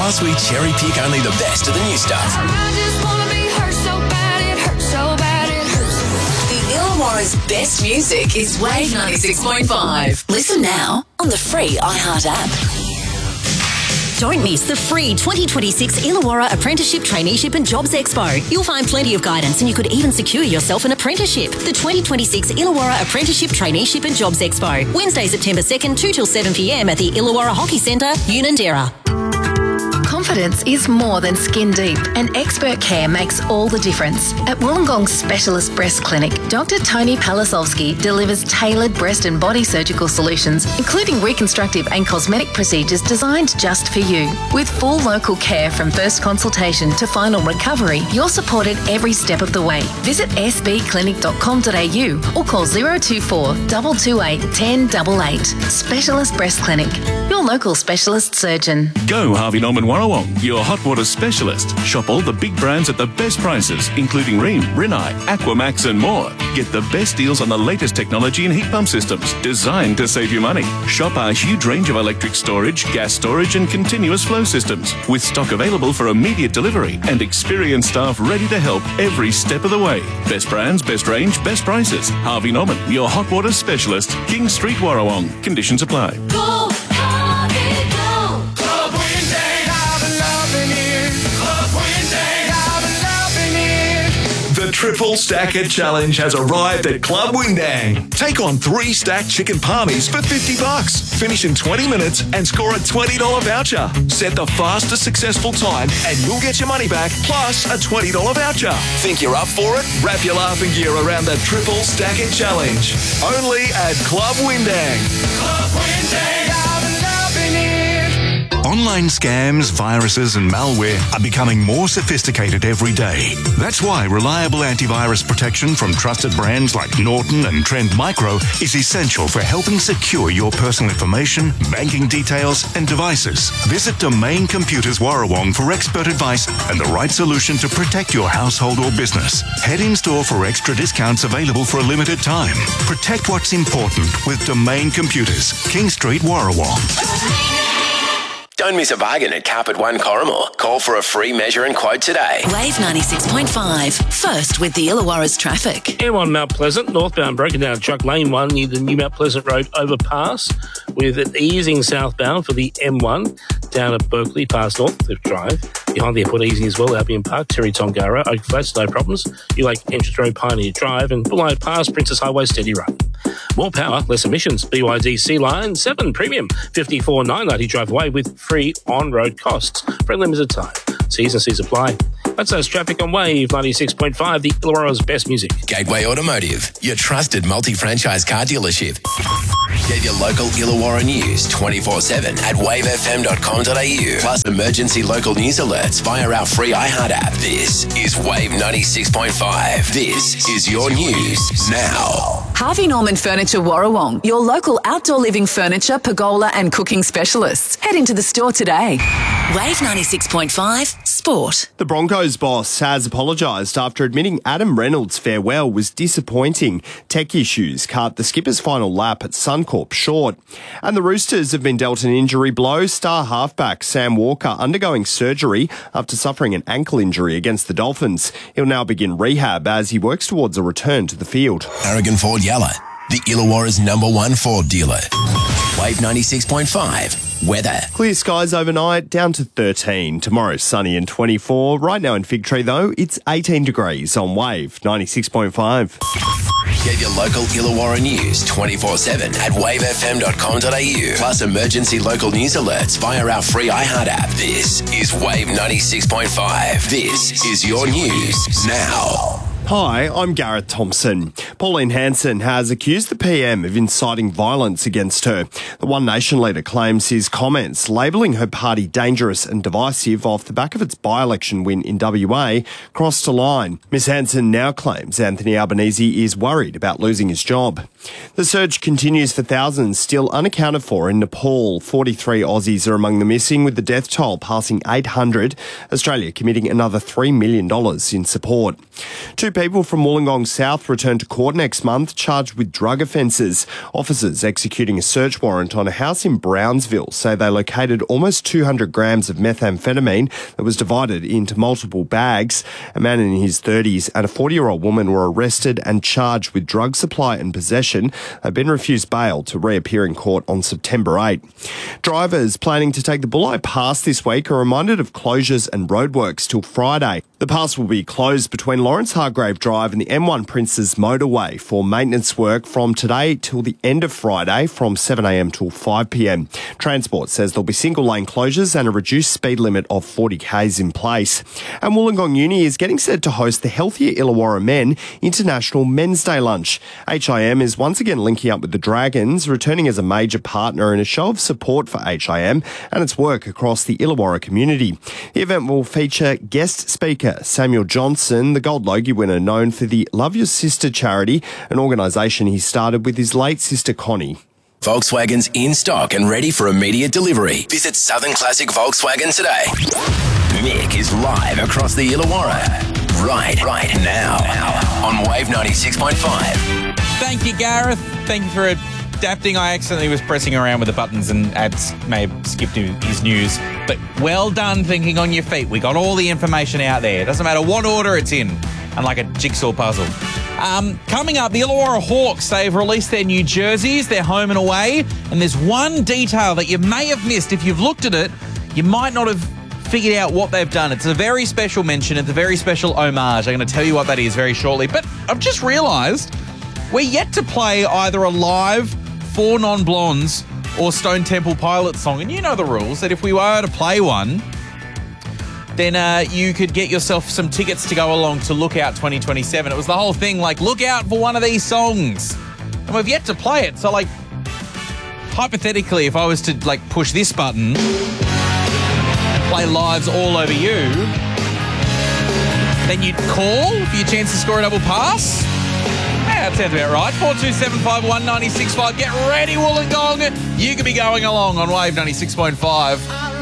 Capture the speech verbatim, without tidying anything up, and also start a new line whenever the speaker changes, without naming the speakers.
Plus, we cherry pick only the best of the new stuff.
I just wanna be hurt so bad, it hurts so bad, it hurts.
The Illawarra's best music is Wave ninety-six point five. Listen now on the free iHeart app.
Don't miss the free twenty twenty-six Illawarra Apprenticeship, Traineeship and Jobs Expo. You'll find plenty of guidance and you could even secure yourself an apprenticeship. The twenty twenty-six Illawarra Apprenticeship, Traineeship and Jobs Expo. Wednesday, September second, two till seven p m at the Illawarra Hockey Centre, Unanderra.
Confidence is more than skin deep, and expert care makes all the difference. At Wollongong Specialist Breast Clinic, Doctor Tony Palasovsky delivers tailored breast and body surgical solutions, including reconstructive and cosmetic procedures designed just for you. With full local care from first consultation to final recovery, you're supported every step of the way. Visit s b clinic dot com dot a u or call zero two four, two two eight, one zero eight eight. Specialist Breast Clinic, your local specialist surgeon.
Go Harvey Norman Warrawong, your hot water specialist. Shop all the big brands at the best prices, including Rheem, Rinnai, Aquamax and more. Get the best deals on the latest technology and heat pump systems designed to save you money. Shop our huge range of electric storage, gas storage and continuous flow systems with stock available for immediate delivery and experienced staff ready to help every step of the way. Best brands, best range, best prices. Harvey Norman, your hot water specialist. King Street, Warrawong. Conditions apply.
Go, Harvey, go. Club Windang, I've been loving it. Club Windang, I've been loving it.
The Triple Stacker Challenge has arrived at Club Windang. Take on three stacked chicken palmies for fifty bucks. Finish in twenty minutes and score a twenty dollars voucher. Set the fastest successful time and you'll get your money back plus a twenty dollars voucher. Think you're up for it? Wrap your laughing gear around the Triple Stacker Challenge. Only at Club Windang. Club Windang, I've been loving it.
Online scams, viruses and malware are becoming more sophisticated every day. That's why reliable antivirus protection from trusted brands like Norton and Trend Micro is essential for helping secure your personal information, banking details and devices. Visit Domain Computers Warrawong for expert advice and the right solution to protect your household or business. Head in store for extra discounts available for a limited time. Protect what's important with Domain Computers, King Street, Warrawong.
Don't miss a bargain at Carpet One Corrimor. Call for a free measure and quote today.
Wave ninety-six point five. First with the Illawarra's traffic.
M one Mount Pleasant, northbound broken down Truck Lane one near the new Mount Pleasant Road overpass with an easing southbound for the M one down at Berkeley past Northcliffe Drive. Behind the airport easing as well, Albion Park, Terry Tongara, Oak Flats, no problems. You like Entrance Road, Pioneer Drive and Bullard Pass, Princess Highway, steady run. More power, less emissions. B Y D C Line seven Premium, fifty-four nine ninety drive away with free on-road costs for a limited time. T's and C's apply. That's us traffic on Wave ninety-six point five, the Illawarra's best music.
Gateway Automotive, your trusted multi-franchise car dealership. Get your local Illawarra news twenty-four seven at wave f m dot com dot a u. Plus emergency local news alerts via our free iHeart app. This is Wave ninety-six point five. This is your news now.
Harvey Norman Furniture Warrawong, your local outdoor living furniture, pergola and cooking specialists. Head into the store today. Wave ninety-six point five, Sport.
The Broncos boss has apologised after admitting Adam Reynolds' farewell was disappointing. Tech issues cut the skipper's final lap at Suncorp short. And the Roosters have been dealt an injury blow. Star halfback Sam Walker undergoing surgery after suffering an ankle injury against the Dolphins. He'll now begin rehab as he works towards a return to the field.
Aragon Ford Yalla, the Illawarra's number one Ford dealer. Wave ninety-six point five. Weather.
Clear skies overnight, down to thirteen. Tomorrow, sunny and twenty-four. Right now in Fig Tree, though, it's eighteen degrees on Wave ninety-six point five.
Get your local Illawarra news twenty-four seven at wave f m dot com dot a u. Plus emergency local news alerts via our free iHeart app. This is Wave ninety-six point five. This is your news now.
Hi, I'm Gareth Thompson. Pauline Hanson has accused the P M of inciting violence against her. The One Nation leader claims his comments labelling her party dangerous and divisive off the back of its by-election win in W A crossed a line. Miss Hanson now claims Anthony Albanese is worried about losing his job. The search continues for thousands still unaccounted for in Nepal. forty-three Aussies are among the missing, with the death toll passing eight hundred. Australia committing another three million dollars in support. Two people people from Wollongong South return to court next month charged with drug offences. Officers executing a search warrant on a house in Brownsville say they located almost two hundred grams of methamphetamine that was divided into multiple bags. A man in his thirties and a forty-year-old woman were arrested and charged with drug supply and possession. They've been refused bail to reappear in court on September eighth. Drivers planning to take the Bulli Pass this week are reminded of closures and roadworks till Friday. The pass will be closed between Lawrence Hargrave Drive and the M one Princes Motorway for maintenance work from today till the end of Friday from seven a m till five p m. Transport says there'll be single lane closures and a reduced speed limit of forty k's in place. And Wollongong Uni is getting set to host the Healthier Illawarra Men International Men's Day Lunch. H I M is once again linking up with the Dragons, returning as a major partner in a show of support for H I M and its work across the Illawarra community. The event will feature guest speaker Samuel Johnson, the Gold Logie winner known for the Love Your Sister charity, an organisation he started with his late sister Connie.
Volkswagen's in stock and ready for immediate delivery. Visit Southern Classic Volkswagen today. Mick is live across the Illawarra. Right, right now. On Wave ninety-six point five.
Thank you, Gareth. Thank you for adapting. I accidentally was pressing around with the buttons and ads may have skipped his news. But well done thinking on your feet. We got all the information out there. It doesn't matter what order it's in. And like a jigsaw puzzle. Um, coming up, the Illawarra Hawks, they've released their new jerseys, their home and away, and there's one detail that you may have missed. If you've looked at it, you might not have figured out what they've done. It's a very special mention. It's a very special homage. I'm going to tell you what that is very shortly. But I've just realised we're yet to play either a live Four Non-Blondes or Stone Temple Pilots song. And you know the rules, that if we were to play one, then uh, you could get yourself some tickets to go along to Lookout twenty twenty-seven. It was the whole thing, like, look out for one of these songs. And we've yet to play it. So, like, hypothetically, if I was to, like, push this button, play Lives All Over You, then you'd call for your chance to score a double pass? Yeah, that sounds about right. four two seven five one nine six five. Get ready, Wollongong. You could be going along on Wave ninety-six point five.